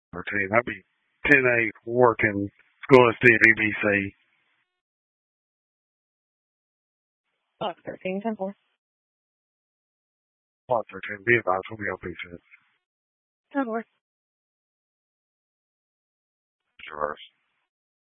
13. That'd be 10-8 working school instead EBC. Block 13, 10-4. Block 13. Be advised, we'll be on defense. 10-4. Yours.